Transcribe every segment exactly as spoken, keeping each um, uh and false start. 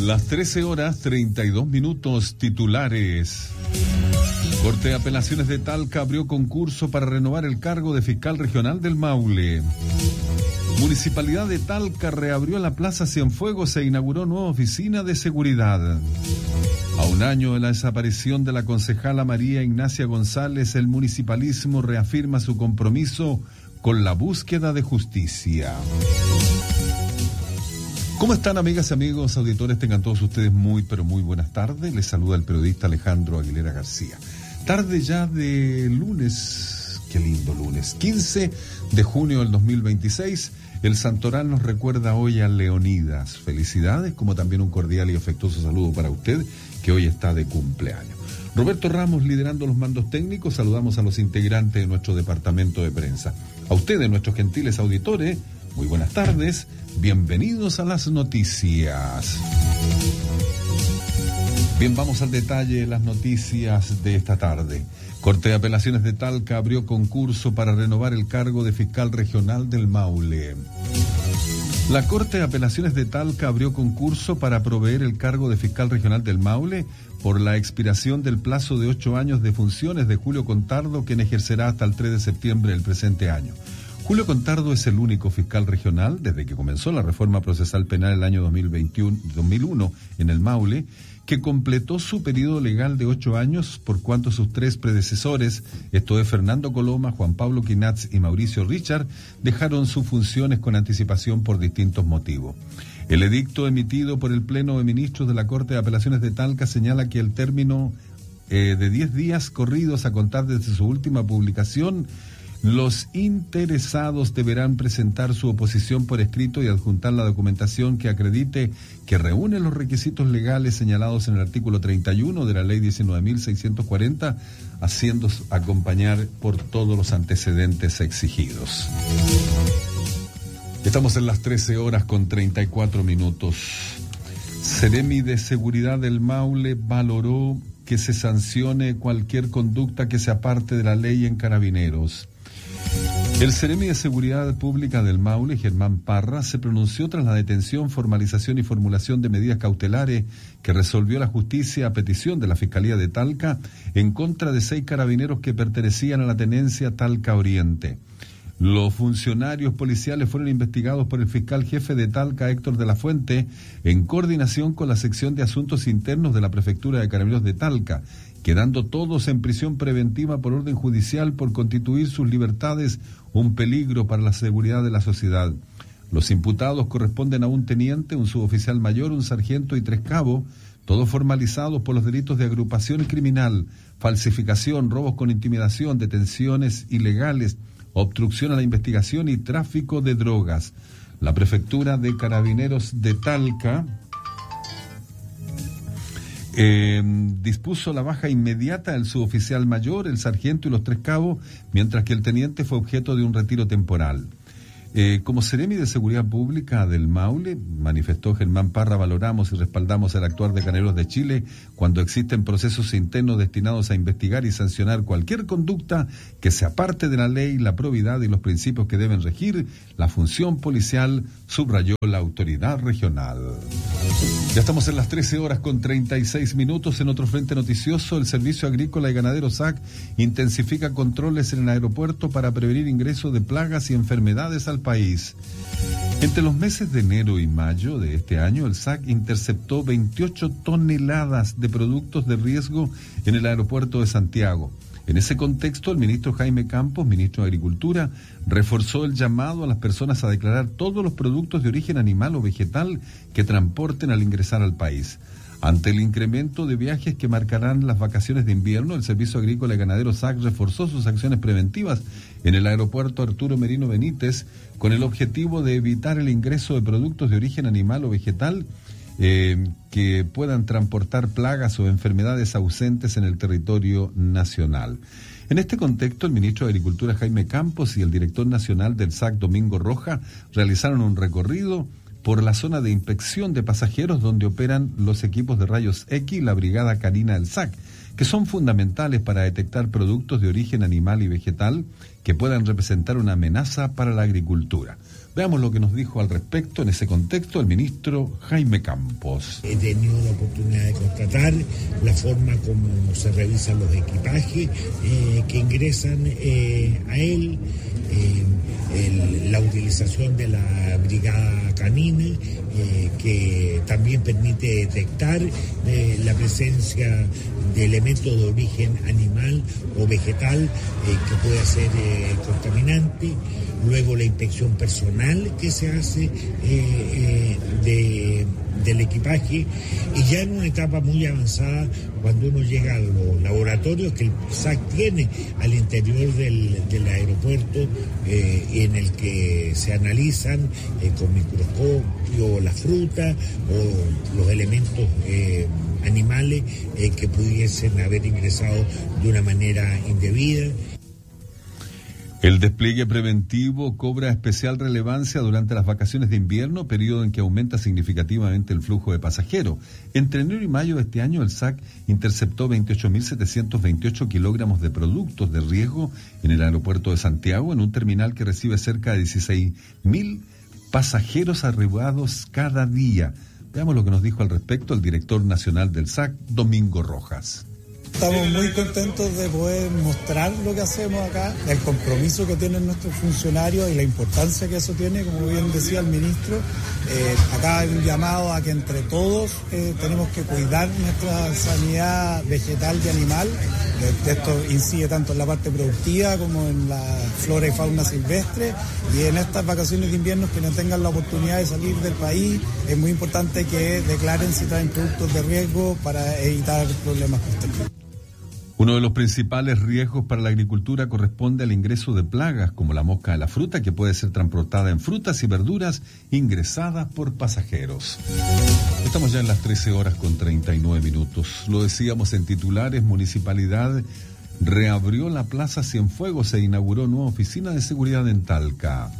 Las trece horas treinta y dos minutos, titulares. Corte de Apelaciones de Talca abrió concurso para renovar el cargo de fiscal regional del Maule. Municipalidad de Talca reabrió la Plaza Cienfuegos e inauguró nueva oficina de seguridad. A un año de la desaparición de la concejala María Ignacia González, el municipalismo reafirma su compromiso con la búsqueda de justicia. ¿Cómo están, amigas y amigos auditores? Tengan todos ustedes muy, pero muy buenas tardes. Les saluda el periodista Alejandro Aguilera García. Tarde ya de lunes, qué lindo lunes, quince de junio del dos mil veintiséis. El Santoral nos recuerda hoy a Leonidas. Felicidades, como también un cordial y afectuoso saludo para usted, que hoy está de cumpleaños. Roberto Ramos liderando los mandos técnicos. Saludamos a los integrantes de nuestro departamento de prensa. A ustedes, nuestros gentiles auditores, muy buenas tardes, bienvenidos a las noticias. Bien, vamos al detalle de las noticias de esta tarde. Corte de Apelaciones de Talca abrió concurso para renovar el cargo de fiscal regional del Maule. La Corte de Apelaciones de Talca abrió concurso para proveer el cargo de fiscal regional del Maule por la expiración del plazo de ocho años de funciones de Julio Contardo, quien ejercerá hasta el tres de septiembre del presente año. Julio Contardo es el único fiscal regional desde que comenzó la reforma procesal penal el año dos mil veintiuno, dos mil uno en el Maule, que completó su periodo legal de ocho años por cuanto sus tres predecesores, esto es Fernando Coloma, Juan Pablo Quinatz y Mauricio Richard, dejaron sus funciones con anticipación por distintos motivos. El edicto emitido por el Pleno de Ministros de la Corte de Apelaciones de Talca señala que el término eh, de diez días corridos a contar desde su última publicación, los interesados deberán presentar su oposición por escrito y adjuntar la documentación que acredite que reúne los requisitos legales señalados en el artículo treinta y uno de la Ley diecinueve mil seiscientos cuarenta, haciéndose acompañar por todos los antecedentes exigidos. Estamos en las trece horas con treinta y cuatro minutos. Seremi de Seguridad del Maule valoró que se sancione cualquier conducta que se aparte de la ley en Carabineros. El Seremi de Seguridad Pública del Maule, Germán Parra, se pronunció tras la detención, formalización y formulación de medidas cautelares que resolvió la justicia a petición de la Fiscalía de Talca en contra de seis carabineros que pertenecían a la tenencia Talca Oriente. Los funcionarios policiales fueron investigados por el fiscal jefe de Talca, Héctor de la Fuente, en coordinación con la sección de asuntos internos de la Prefectura de Carabineros de Talca, quedando todos en prisión preventiva por orden judicial por constituir sus libertades un peligro para la seguridad de la sociedad. Los imputados corresponden a un teniente, un suboficial mayor, un sargento y tres cabos, todos formalizados por los delitos de agrupación criminal, falsificación, robos con intimidación, detenciones ilegales, obstrucción a la investigación y tráfico de drogas. La Prefectura de Carabineros de Talca eh, dispuso la baja inmediata del suboficial mayor, el sargento y los tres cabos, mientras que el teniente fue objeto de un retiro temporal. Eh, como Seremi de Seguridad Pública del Maule, manifestó Germán Parra, valoramos y respaldamos el actuar de Carabineros de Chile cuando existen procesos internos destinados a investigar y sancionar cualquier conducta que se aparte de la ley, la probidad y los principios que deben regir la función policial, subrayó la autoridad regional. Ya estamos en las trece horas con treinta y seis minutos. En otro frente noticioso, el Servicio Agrícola y Ganadero S A C intensifica controles en el aeropuerto para prevenir ingreso de plagas y enfermedades al país. Entre los meses de enero y mayo de este año, el S A C interceptó veintiocho toneladas de productos de riesgo en el aeropuerto de Santiago. En ese contexto, el ministro Jaime Campos, ministro de Agricultura, reforzó el llamado a las personas a declarar todos los productos de origen animal o vegetal que transporten al ingresar al país. Ante el incremento de viajes que marcarán las vacaciones de invierno, el Servicio Agrícola y Ganadero S A C reforzó sus acciones preventivas en el aeropuerto Arturo Merino Benítez con el objetivo de evitar el ingreso de productos de origen animal o vegetal eh, que puedan transportar plagas o enfermedades ausentes en el territorio nacional. En este contexto, el ministro de Agricultura Jaime Campos y el director nacional del S A C Domingo Roja realizaron un recorrido por la zona de inspección de pasajeros donde operan los equipos de rayos X y la brigada canina del S A C, que son fundamentales para detectar productos de origen animal y vegetal que puedan representar una amenaza para la agricultura. Veamos lo que nos dijo al respecto en ese contexto el ministro Jaime Campos. He tenido la oportunidad de constatar la forma como se revisan los equipajes eh, que ingresan eh, a él, eh, el, la utilización de la brigada canina, eh, que también permite detectar eh, la presencia de elementos de origen animal o vegetal eh, que puede ser eh, contaminante. Luego la inspección personal que se hace eh, eh, de, del equipaje, y ya en una etapa muy avanzada cuando uno llega a los laboratorios que el S A C tiene al interior del, del aeropuerto, eh, en el que se analizan eh, con microscopio la fruta o los elementos eh, animales eh, que pudiesen haber ingresado de una manera indebida. El despliegue preventivo cobra especial relevancia durante las vacaciones de invierno, periodo en que aumenta significativamente el flujo de pasajeros. Entre enero y mayo de este año, el S A C interceptó veintiocho mil setecientos veintiocho kilogramos de productos de riesgo en el aeropuerto de Santiago, en un terminal que recibe cerca de dieciséis mil pasajeros arribados cada día. Veamos lo que nos dijo al respecto el director nacional del S A C, Domingo Rojas. Estamos muy contentos de poder mostrar lo que hacemos acá, el compromiso que tienen nuestros funcionarios y la importancia que eso tiene, como bien decía el ministro. Eh, acá hay un llamado a que entre todos eh, tenemos que cuidar nuestra sanidad vegetal y animal. Eh, esto incide tanto en la parte productiva como en la flora y fauna silvestre, y en estas vacaciones de invierno que no tengan la oportunidad de salir del país, es muy importante que declaren si traen productos de riesgo para evitar problemas posteriores. Uno de los principales riesgos para la agricultura corresponde al ingreso de plagas como la mosca de la fruta, que puede ser transportada en frutas y verduras ingresadas por pasajeros. Estamos ya en las trece horas con treinta y nueve minutos. Lo decíamos en titulares: Municipalidad reabrió la Plaza Cienfuegos e inauguró nueva oficina de seguridad en Talca.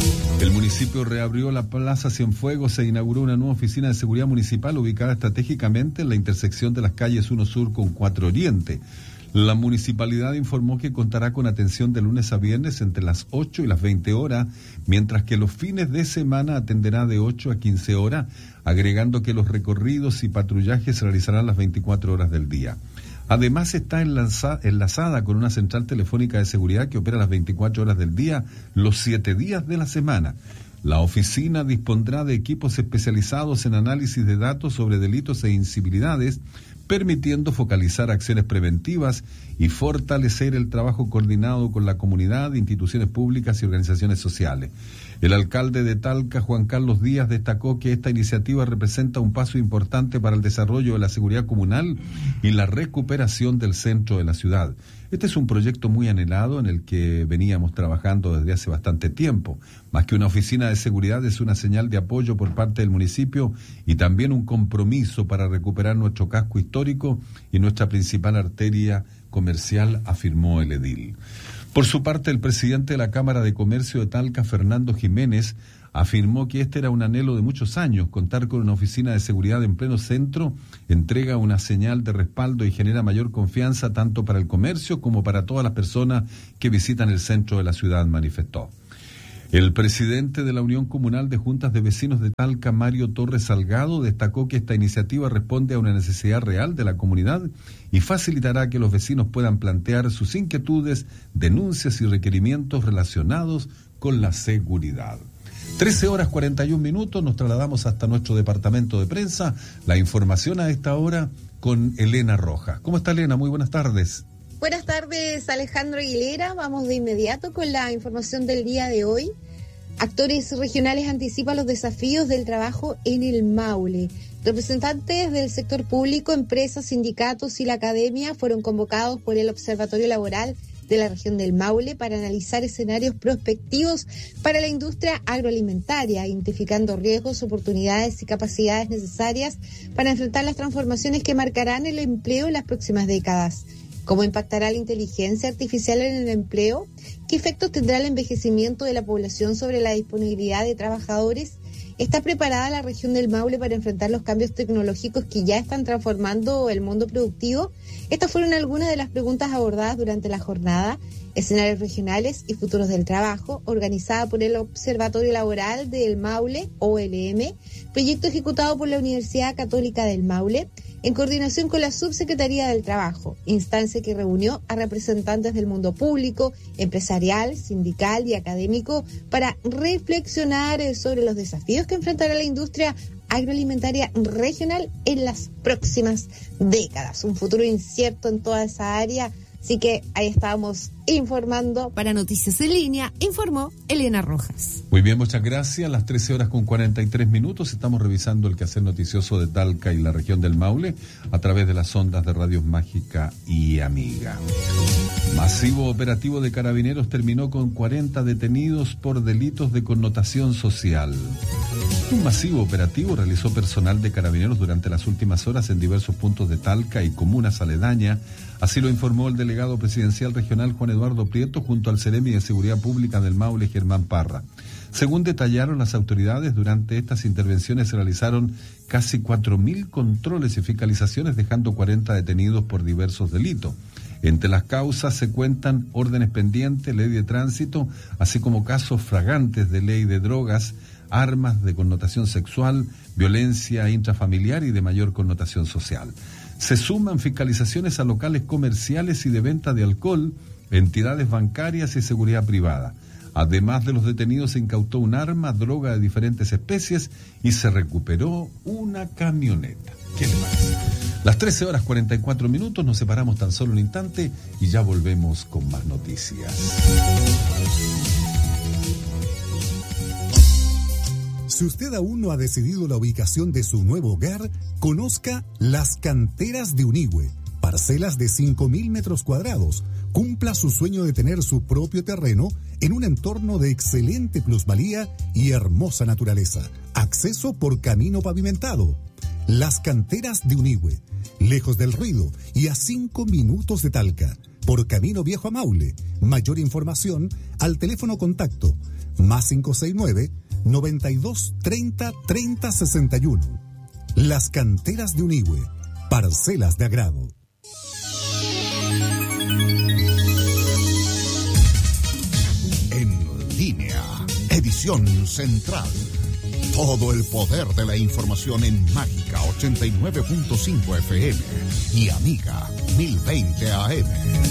El municipio reabrió la Plaza Cienfuegos e inauguró una nueva oficina de seguridad municipal ubicada estratégicamente en la intersección de las calles uno Sur con cuatro Oriente. La municipalidad informó que contará con atención de lunes a viernes entre las ocho y las veinte horas, mientras que los fines de semana atenderá de ocho a quince horas, agregando que los recorridos y patrullajes se realizarán las veinticuatro horas del día. Además, está enlaza, enlazada con una central telefónica de seguridad que opera las veinticuatro horas del día, los siete días de la semana. La oficina dispondrá de equipos especializados en análisis de datos sobre delitos e incivilidades, permitiendo focalizar acciones preventivas y fortalecer el trabajo coordinado con la comunidad, instituciones públicas y organizaciones sociales. El alcalde de Talca, Juan Carlos Díaz, destacó que esta iniciativa representa un paso importante para el desarrollo de la seguridad comunal y la recuperación del centro de la ciudad. Este es un proyecto muy anhelado en el que veníamos trabajando desde hace bastante tiempo. Más que una oficina de seguridad, es una señal de apoyo por parte del municipio y también un compromiso para recuperar nuestro casco histórico y nuestra principal arteria comercial, afirmó el edil. Por su parte, el presidente de la Cámara de Comercio de Talca, Fernando Jiménez, afirmó que este era un anhelo de muchos años. Contar con una oficina de seguridad en pleno centro entrega una señal de respaldo y genera mayor confianza tanto para el comercio como para todas las personas que visitan el centro de la ciudad, manifestó. El presidente de la Unión Comunal de Juntas de Vecinos de Talca, Mario Torres Salgado, destacó que esta iniciativa responde a una necesidad real de la comunidad y facilitará que los vecinos puedan plantear sus inquietudes, denuncias y requerimientos relacionados con la seguridad. trece horas cuarenta y un minutos, nos trasladamos hasta nuestro departamento de prensa. La información a esta hora con Elena Rojas. ¿Cómo está, Elena? Muy buenas tardes. Buenas tardes, Alejandro Aguilera. Vamos de inmediato con la información del día de hoy. Actores regionales anticipan los desafíos del trabajo en el Maule. Representantes del sector público, empresas, sindicatos y la academia fueron convocados por el Observatorio Laboral de la región del Maule para analizar escenarios prospectivos para la industria agroalimentaria, identificando riesgos, oportunidades y capacidades necesarias para enfrentar las transformaciones que marcarán el empleo en las próximas décadas. ¿Cómo impactará la inteligencia artificial en el empleo? ¿Qué efectos tendrá el envejecimiento de la población sobre la disponibilidad de trabajadores? ¿Está preparada la región del Maule para enfrentar los cambios tecnológicos que ya están transformando el mundo productivo? Estas fueron algunas de las preguntas abordadas durante la jornada Escenarios Regionales y Futuros del Trabajo, organizada por el Observatorio Laboral del Maule, O L M, proyecto ejecutado por la Universidad Católica del Maule, en coordinación con la Subsecretaría del Trabajo, instancia que reunió a representantes del mundo público, empresarial, sindical y académico para reflexionar sobre los desafíos que enfrentará la industria agroalimentaria regional en las próximas décadas. Un futuro incierto en toda esa área. Así que ahí estábamos informando. Para Noticias en Línea, informó Elena Rojas. Muy bien, muchas gracias. Las trece horas con cuarenta y tres minutos. Estamos revisando el quehacer noticioso de Talca y la región del Maule a través de las ondas de Radios Mágica y Amiga. Masivo operativo de Carabineros terminó con cuarenta detenidos por delitos de connotación social. Un masivo operativo realizó personal de Carabineros durante las últimas horas en diversos puntos de Talca y comunas aledañas. Así lo informó el delegado presidencial regional Juan Eduardo Prieto junto al Ceremi de Seguridad Pública del Maule, Germán Parra. Según detallaron las autoridades, durante estas intervenciones se realizaron casi cuatro mil controles y fiscalizaciones, dejando cuarenta detenidos por diversos delitos. Entre las causas se cuentan órdenes pendientes, ley de tránsito, así como casos flagrantes de ley de drogas, armas de connotación sexual, violencia intrafamiliar y de mayor connotación social. Se suman fiscalizaciones a locales comerciales y de venta de alcohol, entidades bancarias y seguridad privada. Además de los detenidos, se incautó un arma, droga de diferentes especies y se recuperó una camioneta. ¿Qué le parece? Las trece horas cuarenta y cuatro minutos, nos separamos tan solo un instante y ya volvemos con más noticias. Si usted aún no ha decidido la ubicación de su nuevo hogar, conozca Las Canteras de Unigüe, parcelas de cinco mil metros cuadrados. Cumpla su sueño de tener su propio terreno en un entorno de excelente plusvalía y hermosa naturaleza. Acceso por camino pavimentado. Las Canteras de Unigüe, lejos del ruido y a cinco minutos de Talca, por camino viejo a Maule. Mayor información al teléfono contacto más cinco seis nueve, noventa y dos, treinta, treinta, sesenta y uno. Las Canteras de Unigüe, parcelas de agrado. En línea, edición central. Todo el poder de la información en Mágica ochenta y nueve punto cinco F M y Amiga mil veinte A M.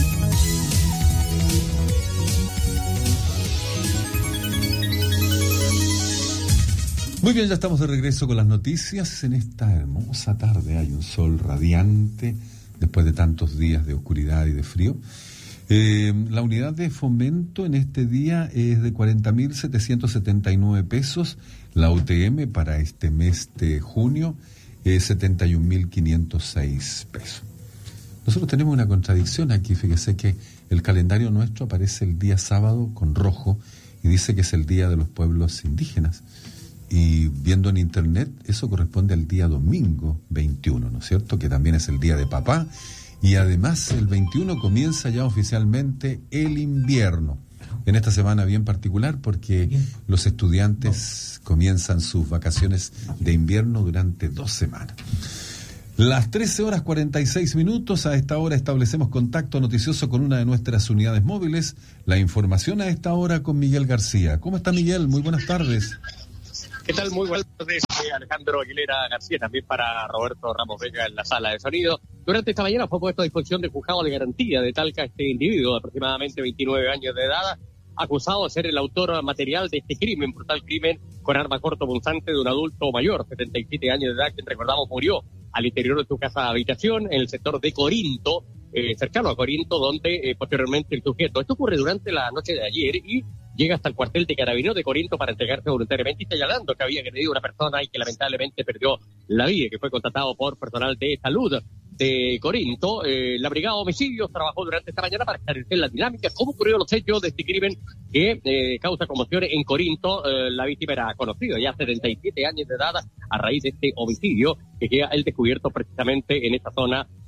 Muy bien, ya estamos de regreso con las noticias. En esta hermosa tarde hay un sol radiante después de tantos días de oscuridad y de frío. Eh, la unidad de fomento en este día es de cuarenta mil setecientos setenta y nueve pesos. La U T M para este mes de junio es setenta y un mil quinientos seis pesos. Nosotros tenemos una contradicción aquí. Fíjese que el calendario nuestro aparece el día sábado con rojo y dice que es el día de los pueblos indígenas. Y viendo en internet, eso corresponde al día domingo veintiuno, ¿no es cierto? Que también es el día de papá. Y además el veintiuno comienza ya oficialmente el invierno. En esta semana bien particular porque los estudiantes comienzan sus vacaciones de invierno durante dos semanas. Las trece horas cuarenta y seis minutos, a esta hora establecemos contacto noticioso con una de nuestras unidades móviles. La información a esta hora con Miguel García. ¿Cómo está Miguel? Muy buenas tardes. ¿Qué tal? Muy buenas tardes, Alejandro Aguilera García, también para Roberto Ramos Vega en la sala de sonido. Durante esta mañana fue puesto a disposición del juzgado de garantía de Talca este individuo de aproximadamente veintinueve años de edad, acusado de ser el autor material de este crimen, brutal crimen con arma corto punzante de un adulto mayor, setenta y siete años de edad, que recordamos murió al interior de su casa de habitación en el sector de Corinto, eh, cercano a Corinto, donde eh, posteriormente el sujeto. Esto ocurre durante la noche de ayer y llega hasta el cuartel de Carabineros de Corinto para entregarse voluntariamente y señalando que había agredido a una persona y que lamentablemente perdió la vida, que fue contratado por personal de salud de Corinto. Eh, la Brigada de Homicidios trabajó durante esta mañana para esclarecer la dinámica, cómo ocurrieron los hechos de este crimen que eh, causa conmoción en Corinto. Eh, la víctima era conocida, ya setenta y siete años de edad, a raíz de este homicidio que queda el descubierto precisamente en esta zona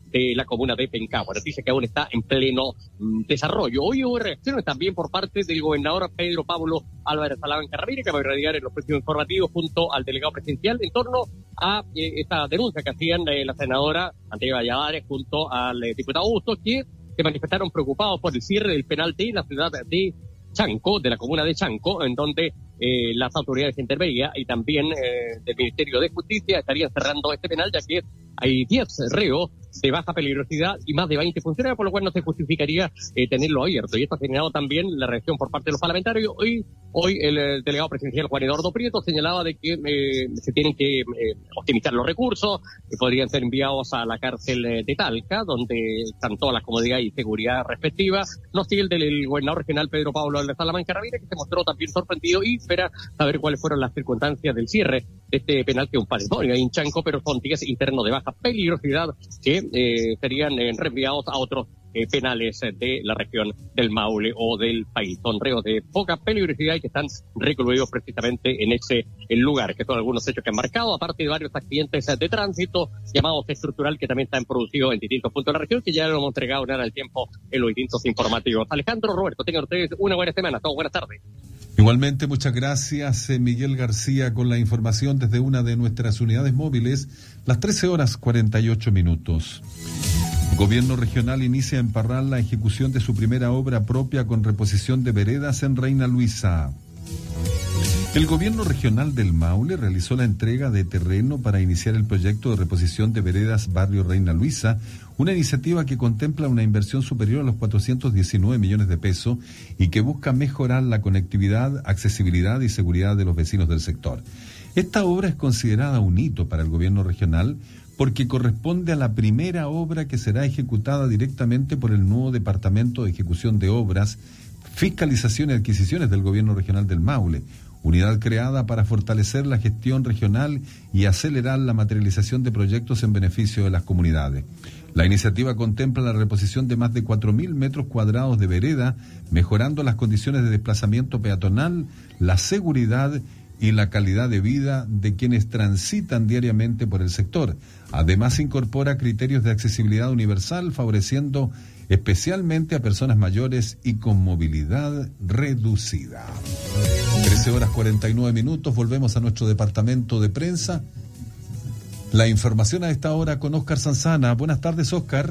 de la comuna de Pencagua. Noticia que aún está en pleno mm, desarrollo. Hoy hubo reacciones también por parte del gobernador Pedro Pablo Álvarez Salamanca Ramírez, que va a irradiar en los próximos informativos junto al delegado presidencial en torno a eh, esta denuncia que hacían eh, la senadora Antonio Valladares junto al eh, diputado Augusto, que se manifestaron preocupados por el cierre del penal de la ciudad de Chanco, de la comuna de Chanco, en donde eh, las autoridades intermedias y también eh, del Ministerio de Justicia estarían cerrando este penal, ya que hay diez reos de baja peligrosidad y más de veinte funcionarios, por lo cual no se justificaría eh, tenerlo abierto. Y esto ha generado también la reacción por parte de los parlamentarios. Hoy, hoy el, el delegado presidencial Juan Eduardo Prieto señalaba de que eh, se tienen que eh, optimizar los recursos, que podrían ser enviados a la cárcel de Talca, donde están todas las comodidades y seguridad respectivas. No sigue el del gobernador regional Pedro Pablo de Salamanca Ramírez, que se mostró también sorprendido y espera saber cuáles fueron las circunstancias del cierre de este penal, que es un patrimonio ahí en Chanco, pero son diez internos de baja peligrosidad que eh, serían eh, reenviados a otros eh, penales de la región del Maule o del país. Son reos de poca peligrosidad y que están recluidos precisamente en ese el lugar, que son algunos hechos que han marcado, aparte de varios accidentes de tránsito llamados estructural que también están producidos en distintos puntos de la región, que ya lo hemos entregado en el tiempo en los distintos informativos. Alejandro, Roberto, tengan ustedes una buena semana. Todos buenas tardes. Igualmente, muchas gracias, eh, Miguel García, con la información desde una de nuestras unidades móviles, las trece horas cuarenta y ocho minutos. Gobierno regional inicia en Parral la ejecución de su primera obra propia con reposición de veredas en Reina Luisa. El gobierno regional del Maule realizó la entrega de terreno para iniciar el proyecto de reposición de veredas Barrio Reina Luisa, una iniciativa que contempla una inversión superior a los cuatrocientos diecinueve millones de pesos y que busca mejorar la conectividad, accesibilidad y seguridad de los vecinos del sector. Esta obra es considerada un hito para el gobierno regional porque corresponde a la primera obra que será ejecutada directamente por el nuevo Departamento de Ejecución de Obras, Fiscalización y Adquisiciones del Gobierno Regional del Maule, unidad creada para fortalecer la gestión regional y acelerar la materialización de proyectos en beneficio de las comunidades. La iniciativa contempla la reposición de más de cuatro mil metros cuadrados de vereda, mejorando las condiciones de desplazamiento peatonal, la seguridad y la calidad de vida de quienes transitan diariamente por el sector. Además, incorpora criterios de accesibilidad universal, favoreciendo especialmente a personas mayores y con movilidad reducida. trece horas cuarenta y nueve minutos, volvemos a nuestro departamento de prensa. La información a esta hora con Óscar Sanzana. Buenas tardes, Óscar.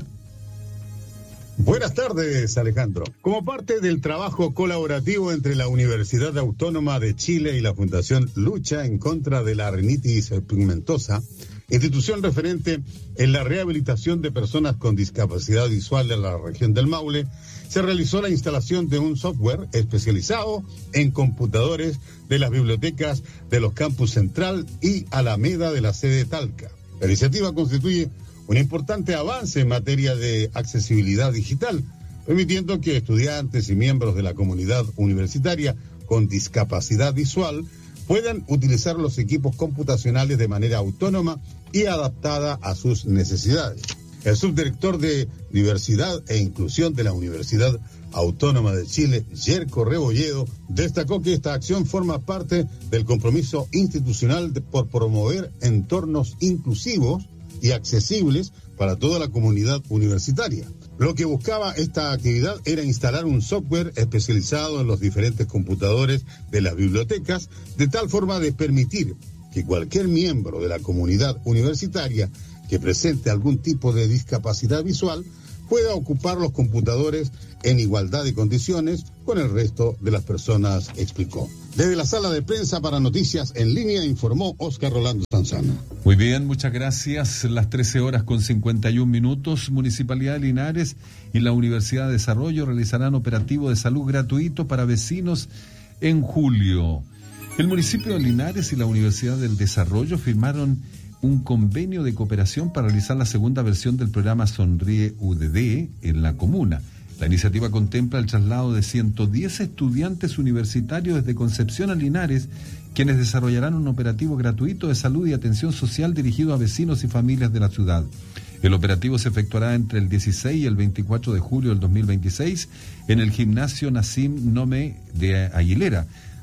Buenas tardes, Alejandro. Como parte del trabajo colaborativo entre la Universidad Autónoma de Chile y la Fundación Lucha en contra de la rinitis pigmentosa, institución referente en la rehabilitación de personas con discapacidad visual de la región del Maule, se realizó la instalación de un software especializado en computadores de las bibliotecas de los campus Central y Alameda de la sede Talca. La iniciativa constituye un importante avance en materia de accesibilidad digital, permitiendo que estudiantes y miembros de la comunidad universitaria con discapacidad visual puedan utilizar los equipos computacionales de manera autónoma y adaptada a sus necesidades. El subdirector de Diversidad e Inclusión de la Universidad Autónoma de Chile, Yerko Rebolledo, destacó que esta acción forma parte del compromiso institucional de, por promover entornos inclusivos y accesibles para toda la comunidad universitaria. Lo que buscaba esta actividad era instalar un software especializado en los diferentes computadores de las bibliotecas, de tal forma de permitir que cualquier miembro de la comunidad universitaria que presente algún tipo de discapacidad visual pueda ocupar los computadores en igualdad de condiciones con el resto de las personas, explicó. Desde la sala de prensa para Noticias en Línea informó Óscar Rolando Sanzana. Muy bien, muchas gracias. Las trece horas con cincuenta y un minutos. Municipalidad de Linares y la Universidad de Desarrollo realizarán operativo de salud gratuito para vecinos en julio. El municipio de Linares y la Universidad del Desarrollo firmaron un convenio de cooperación para realizar la segunda versión del programa Sonríe U D D en la comuna. La iniciativa contempla el traslado de ciento diez estudiantes universitarios desde Concepción a Linares, quienes desarrollarán un operativo gratuito de salud y atención social dirigido a vecinos y familias de la ciudad. El operativo se efectuará entre el dieciséis y el veinticuatro de julio del dos mil veintiséis en el gimnasio Nassim Nome de Aguilera.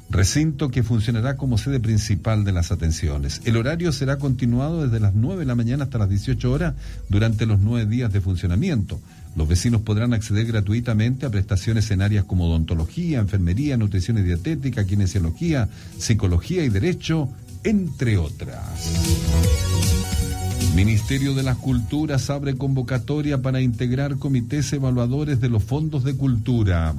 recinto que funcionará como sede principal de las atenciones. El horario será continuado desde las nueve de la mañana hasta las dieciocho horas durante los nueve días de funcionamiento. Los vecinos podrán acceder gratuitamente a prestaciones en áreas como odontología, enfermería, nutrición y dietética, kinesiología, psicología y derecho, entre otras. Ministerio de las Culturas abre convocatoria para integrar comités evaluadores de los fondos de cultura.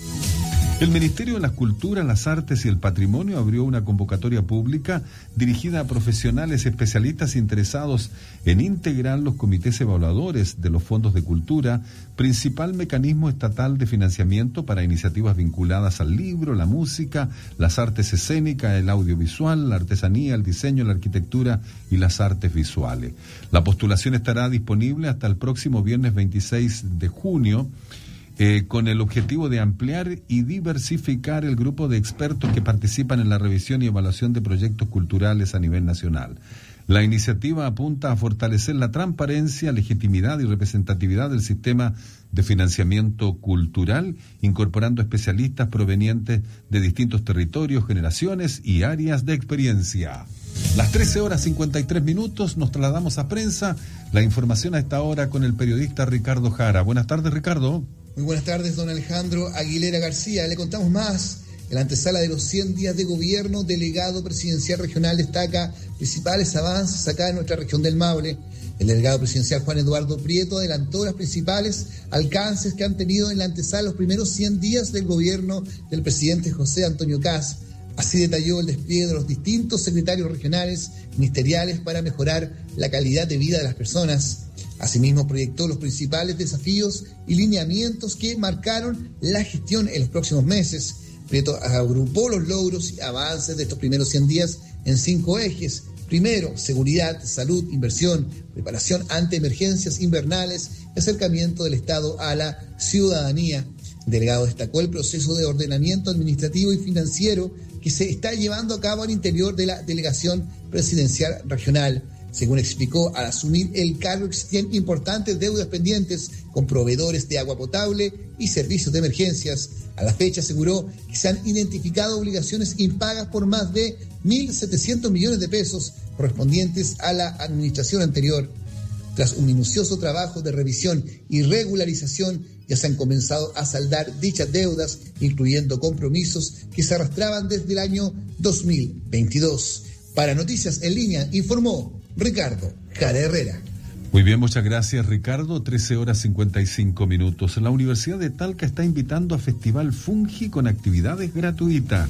El Ministerio de las Culturas, las Artes y el Patrimonio abrió una convocatoria pública dirigida a profesionales especialistas interesados en integrar los comités evaluadores de los fondos de cultura, principal mecanismo estatal de financiamiento para iniciativas vinculadas al libro, la música, las artes escénicas, el audiovisual, la artesanía, el diseño, la arquitectura y las artes visuales. La postulación estará disponible hasta el próximo viernes veintiséis de junio. Eh, con el objetivo de ampliar y diversificar el grupo de expertos que participan en la revisión y evaluación de proyectos culturales a nivel nacional. La iniciativa apunta a fortalecer la transparencia, legitimidad y representatividad del sistema de financiamiento cultural, incorporando especialistas provenientes de distintos territorios, generaciones y áreas de experiencia. Las trece horas cincuenta y tres minutos, nos trasladamos a prensa. La información a esta hora con el periodista Ricardo Jara. Buenas tardes, Ricardo. Muy buenas tardes, don Alejandro Aguilera García. Le contamos más. En la antesala de los cien días de gobierno, delegado presidencial regional destaca principales avances acá en nuestra región del Maule. El delegado presidencial Juan Eduardo Prieto adelantó los principales alcances que han tenido en la antesala los primeros cien días del gobierno del presidente José Antonio Kast. Así detalló el despliegue de los distintos secretarios regionales ministeriales para mejorar la calidad de vida de las personas. Asimismo, proyectó los principales desafíos y lineamientos que marcaron la gestión en los próximos meses. Prieto agrupó los logros y avances de estos primeros cien días en cinco ejes. Primero, seguridad, salud, inversión, preparación ante emergencias invernales y acercamiento del Estado a la ciudadanía. El delegado destacó el proceso de ordenamiento administrativo y financiero que se está llevando a cabo al interior de la delegación presidencial regional. Según explicó, al asumir el cargo existían importantes deudas pendientes con proveedores de agua potable y servicios de emergencias. A la fecha aseguró que se han identificado obligaciones impagas por más de mil setecientos millones de pesos correspondientes a la administración anterior. Tras un minucioso trabajo de revisión y regularización, ya se han comenzado a saldar dichas deudas, incluyendo compromisos que se arrastraban desde el año dos mil veintidós. Para Noticias en Línea, informó Ricardo Jara Herrera. Muy bien, muchas gracias, Ricardo. trece horas cincuenta y cinco minutos. La Universidad de Talca está invitando a Festival Fungi con actividades gratuitas.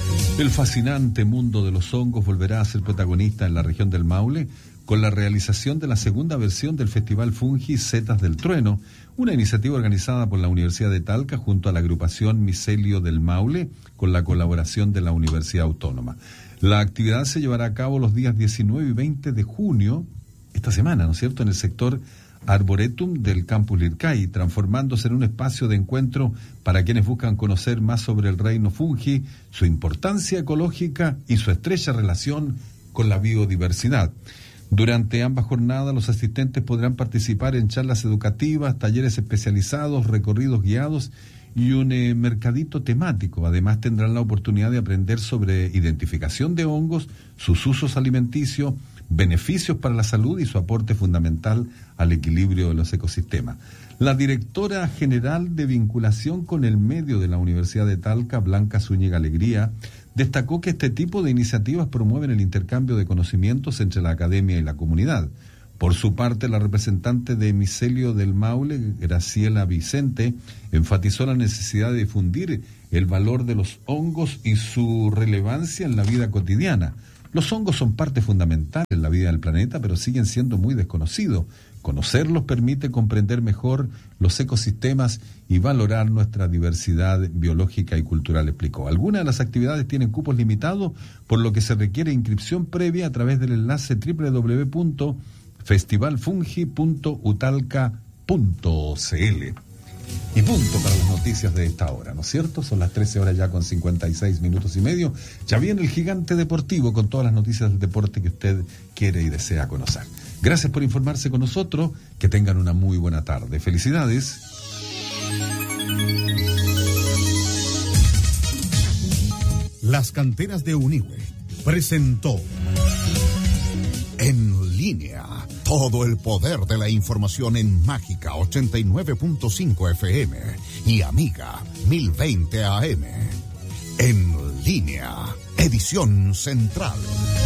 El fascinante mundo de los hongos volverá a ser protagonista en la región del Maule con la realización de la segunda versión del Festival Fungi Setas del Trueno, una iniciativa organizada por la Universidad de Talca junto a la agrupación Micelio del Maule con la colaboración de la Universidad Autónoma. La actividad se llevará a cabo los días diecinueve y veinte de junio, esta semana, ¿no es cierto?, en el sector Arboretum del Campus Lircay, transformándose en un espacio de encuentro para quienes buscan conocer más sobre el reino fungi, su importancia ecológica y su estrecha relación con la biodiversidad. Durante ambas jornadas, los asistentes podrán participar en charlas educativas, talleres especializados, recorridos guiados y un eh, mercadito temático. Además, tendrán la oportunidad de aprender sobre identificación de hongos, sus usos alimenticios, beneficios para la salud y su aporte fundamental al equilibrio de los ecosistemas. La directora general de vinculación con el medio de la Universidad de Talca, Blanca Zúñiga Alegría, destacó que este tipo de iniciativas promueven el intercambio de conocimientos entre la academia y la comunidad. Por su parte, la representante de Micelio del Maule, Graciela Vicente, enfatizó la necesidad de difundir el valor de los hongos y su relevancia en la vida cotidiana. Los hongos son parte fundamental en la vida del planeta, pero siguen siendo muy desconocidos. Conocerlos permite comprender mejor los ecosistemas y valorar nuestra diversidad biológica y cultural, explicó. Algunas de las actividades tienen cupos limitados, por lo que se requiere inscripción previa a través del enlace doble u doble u doble u punto festival fungi punto utalca punto c l. Y punto para las noticias de esta hora, ¿no es cierto? Son las trece horas ya con cincuenta y seis minutos y medio. Ya viene el Gigante Deportivo con todas las noticias del deporte que usted quiere y desea conocer. Gracias por informarse con nosotros. Que tengan una muy buena tarde. Felicidades. Las Canteras de Unigüe presentó En Línea. Todo el poder de la información en Mágica ochenta y nueve punto cinco F M y Amiga mil veinte A M. En Línea, edición central.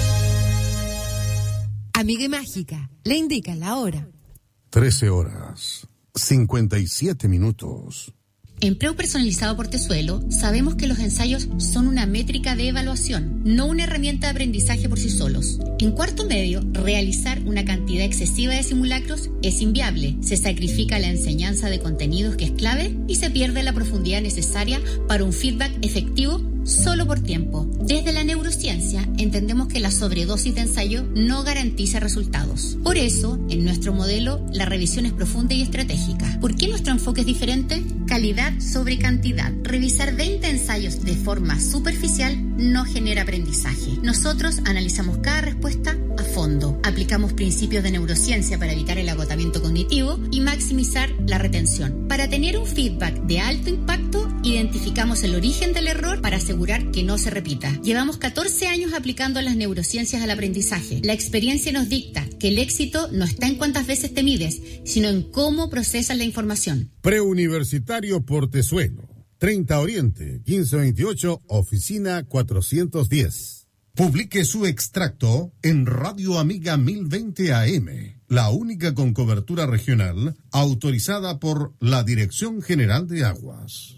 Amiga y Mágica, le indica la hora. trece horas, cincuenta y siete minutos. En Preu Personalizado Portezuelo sabemos que los ensayos son una métrica de evaluación, no una herramienta de aprendizaje por sí solos. En cuarto medio, realizar una cantidad excesiva de simulacros es inviable. Se sacrifica la enseñanza de contenidos que es clave y se pierde la profundidad necesaria para un feedback efectivo solo por tiempo. Desde la neurociencia entendemos que la sobredosis de ensayo no garantiza resultados. Por eso, en nuestro modelo, la revisión es profunda y estratégica. ¿Por qué nuestro enfoque es diferente? Calidad sobre cantidad. Revisar veinte ensayos de forma superficial no genera aprendizaje. Nosotros analizamos cada respuesta a fondo. Aplicamos principios de neurociencia para evitar el agotamiento cognitivo y maximizar la retención. Para tener un feedback de alto impacto, identificamos el origen del error para asegurar que no se repita. Llevamos catorce años aplicando las neurociencias al aprendizaje. La experiencia nos dicta que el éxito no está en cuántas veces te mides, sino en cómo procesas la información. Preuniversitario Portezuelo, treinta Oriente, quince veintiocho, oficina cuatrocientos diez. Publique su extracto en Radio Amiga mil veinte A M, la única con cobertura regional autorizada por la Dirección General de Aguas.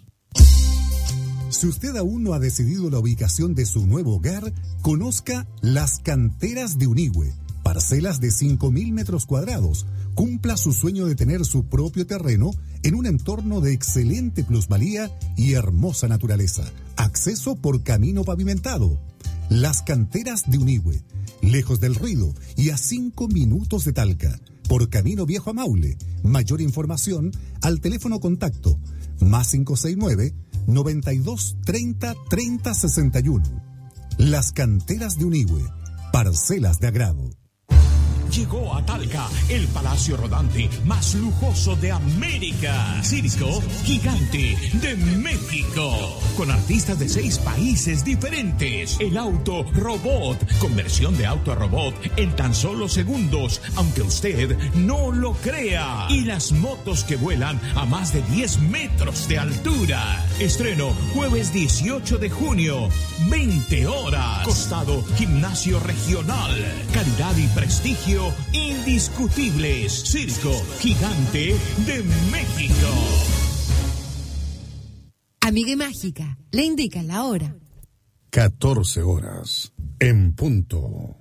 Si usted aún no ha decidido la ubicación de su nuevo hogar, conozca Las Canteras de Unigüe, parcelas de cinco mil metros cuadrados. Cumpla su sueño de tener su propio terreno en un entorno de excelente plusvalía y hermosa naturaleza. Acceso por camino pavimentado. Las Canteras de Unigüe, lejos del ruido y a cinco minutos de Talca, por Camino Viejo a Maule. Mayor información al teléfono contacto más cinco seis nueve, noventa y dos, treinta, treinta, sesenta y uno. Las Canteras de Unigüe, parcelas de agrado. Llegó a Talca el palacio rodante más lujoso de América. Circo Gigante de México. Con artistas de seis países diferentes. El auto robot. Conversión de auto a robot en tan solo segundos, aunque usted no lo crea. Y las motos que vuelan a más de diez metros de altura. Estreno jueves dieciocho de junio, veinte horas. Costado Gimnasio Regional. Calidad y prestigio indiscutibles. Circo Gigante de México. Amiga y Mágica, le indica la hora. catorce horas en punto.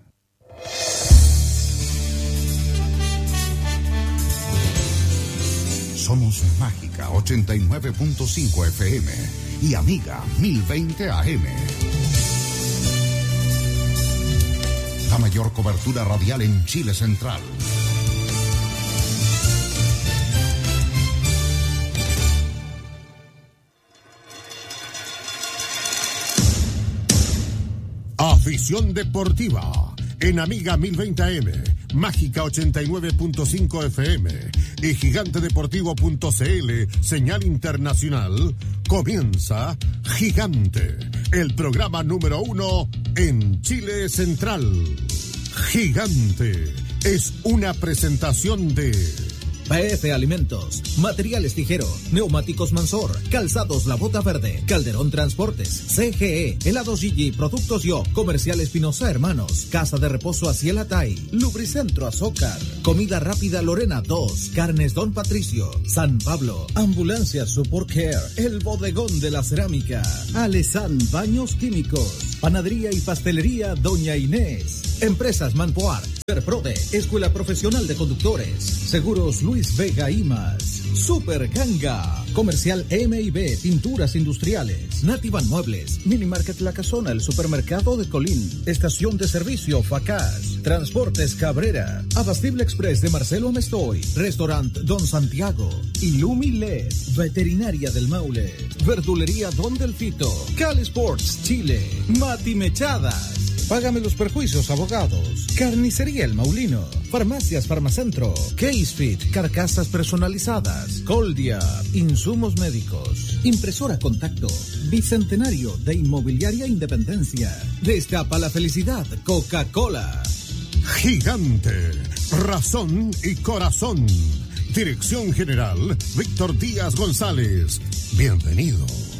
Somos Mágica ochenta y nueve punto cinco F M y Amiga mil veinte A M. La mayor cobertura radial en Chile Central. Afición deportiva en Amiga mil veinte A M, Mágica ochenta y nueve punto cinco F M y gigante deportivo punto c l, señal internacional. Comienza Gigante, el programa número uno en Chile Central. Gigante es una presentación de P F Alimentos, Materiales Tijero, Neumáticos Mansor, Calzados La Bota Verde, Calderón Transportes, C G E, Helados Gigi, Productos Yo, Comercial Espinosa Hermanos, Casa de Reposo Aciel Atay, Lubricentro Azócar, Comida Rápida Lorena dos, Carnes Don Patricio, San Pablo, Ambulancia Support Care, El Bodegón de la Cerámica, Alesan Baños Químicos, Panadería y Pastelería Doña Inés, Empresas Manpoar, Serprode, Escuela Profesional de Conductores, Seguros Luis Vega y más, Super Ganga, Comercial M y B, Pinturas Industriales, Nativan Muebles, Mini Market La Casona, el Supermercado de Colín, Estación de Servicio Facaz, Transportes Cabrera, Abastible Express de Marcelo Amestoy, Restaurant Don Santiago, Illumi L E D, Veterinaria del Maule, Verdulería Don Delfito, Cal Sports Chile, Mati Mechadas, Págame los perjuicios, abogados. Carnicería El Maulino. Farmacias Farmacentro. Casefit, carcasas personalizadas. Coldia, insumos médicos. Impresora Contacto. Bicentenario de Inmobiliaria Independencia. Destapa la felicidad, Coca-Cola. Gigante, razón y corazón. Dirección General, Víctor Díaz González. Bienvenido.